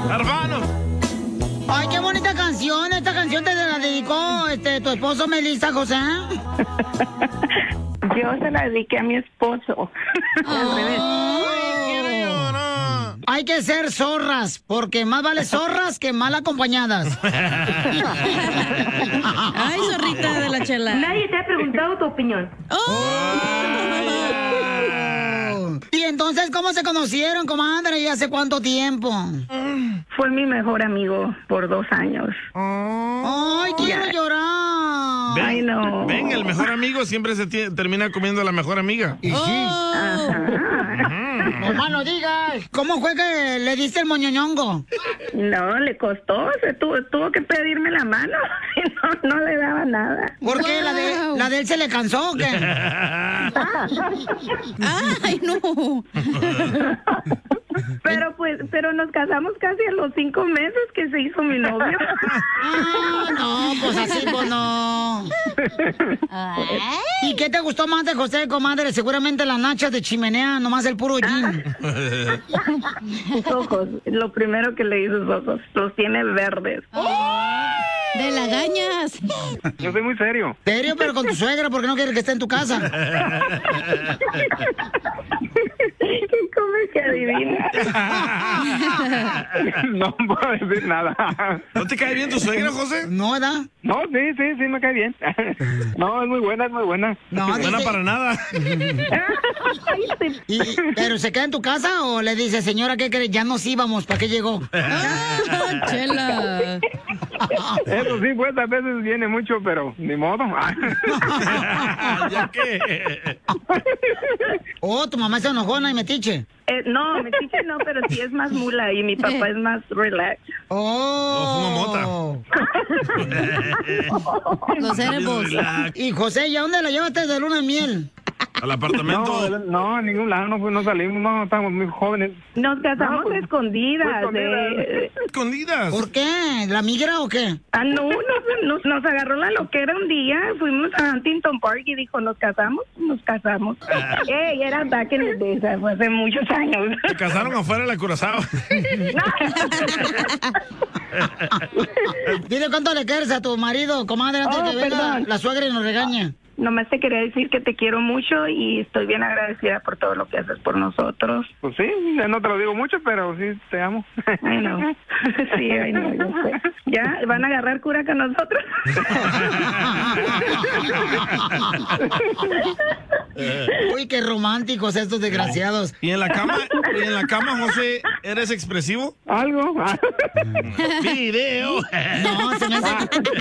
Hermanos. Ay, qué bonita canción. Esta canción te la dedicó tu esposo Melissa, José. Yo se la dediqué a mi esposo. Al revés. Hay que ser zorras, porque más vale zorras que mal acompañadas. Ay, zorrita de la Chela. Nadie te ha preguntado tu opinión. Y entonces, ¿cómo se conocieron, comadre? ¿Y hace cuánto tiempo? Fue mi mejor amigo por 2 años. Ay, quiero llorar. Ven, Ay, no. ven, el mejor amigo siempre se termina comiendo a la mejor amiga. Y sí. Mamá, no digas. ¿Cómo fue que le diste el moñoñongo? No, le costó, tuvo que pedirme la mano. No le daba nada. ¿Por qué? ¿La de él se le cansó o qué? Ay, no. Pero nos casamos casi a los 5 meses que se hizo mi novio. No, pues así, pues no. ¿Y qué te gustó más de José, comadre? Seguramente las nachas de chimenea, nomás el puro gin. Sus ojos, lo primero que le di sus ojos, los tiene verdes. De lagañas. Yo soy muy serio. ¿Serio? Pero con tu suegra, porque no quieres que esté en tu casa. ¿Cómo es que adivina? No puedo decir nada. ¿No te cae bien tu suegra, José? No, ¿verdad? No, sí, me cae bien. No, es muy buena, es muy buena. No, Buena dice- para nada. ¿Pero se queda en tu casa o le dice, señora, qué crees? Ya nos íbamos, ¿para qué llegó? Ah, Chela. Eso sí, pues a veces viene mucho, pero ni modo. ¿Ya qué? Oh, tu mamá es enojona y metiche. No, metiche no, pero sí es más mula y mi papá es más relax. Oh. Los cerebros. Y José, ¿y a dónde la llevaste de luna de miel? Al apartamento. No, a ningún lado no salimos, no, estamos muy jóvenes. Nos casamos No, pues, escondidas. Escondidas. ¿Por qué? ¿La migra o qué? No, nos agarró la loquera un día, fuimos a Huntington Park y dijo, ¿nos casamos? Nos casamos. Ey, era back in the days, fue hace muchos años. Se casaron afuera de la Curazao. Dile cuánto le quieres a tu marido, comadre, antes de que venga perdón. la suegra y nos regañe. Nomás te quería decir que te quiero mucho y estoy bien agradecida por todo lo que haces por nosotros. Pues sí, no te lo digo mucho, pero sí te amo. Ay, no. Sí, ay, no, yo sé. ¿Ya? ¿Van a agarrar cura con nosotros? Uy, qué románticos estos desgraciados. ¿Y en la cama, José, eres expresivo? Algo. Video. No, se me hace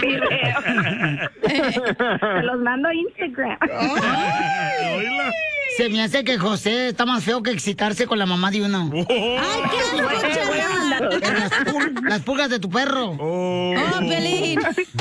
Te los mando a Instagram. Oíla. Se me hace que José está más feo que excitarse con la mamá de uno. Ay, qué asco, Chela. Las pulgas de tu perro. Oh. Oh, Pelín.